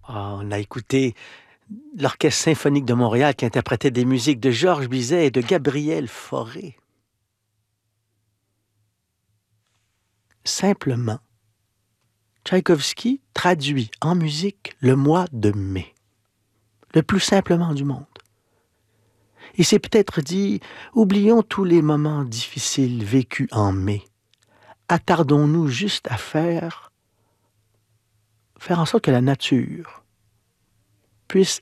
Ah, on a écouté l'Orchestre symphonique de Montréal qui interprétait des musiques de Georges Bizet et de Gabriel Fauré. Simplement, Tchaïkovski traduit en musique le mois de mai, le plus simplement du monde. Il s'est peut-être dit, oublions tous les moments difficiles vécus en mai. Attardons-nous juste à faire en sorte que la nature puisse